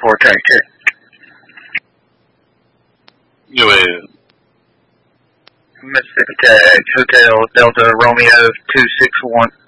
for track check. You is. Mississippi Tag, Hotel Delta Romeo 261.